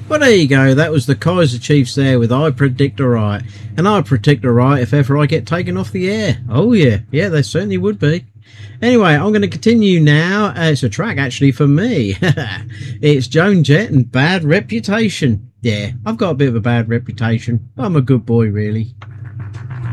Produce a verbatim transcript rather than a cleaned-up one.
Well, there you go. That was the Kaiser Chiefs there with I Predict Alright. And I predict alright if ever I get taken off the air. Oh, yeah. Yeah, they certainly would be. Anyway, I'm going to continue now. Uh, it's a track, actually, for me. It's Joan Jett and Bad Reputation. Yeah, I've got a bit of a bad reputation. I'm a good boy, really.